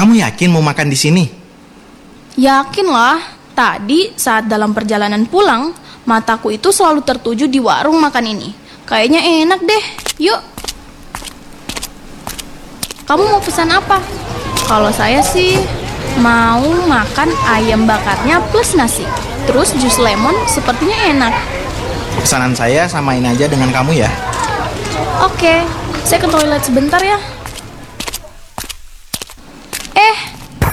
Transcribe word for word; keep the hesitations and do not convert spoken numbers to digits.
Kamu yakin mau makan di sini? Yakin lah. Tadi saat dalam perjalanan pulang, mataku itu selalu tertuju di warung makan ini. Kayaknya enak deh. Yuk. Kamu mau pesan apa? Kalau saya sih mau makan ayam bakarnya plus nasi. Terus jus lemon sepertinya enak. Pesanan saya samain aja dengan kamu ya. Oke, saya ke toilet sebentar ya.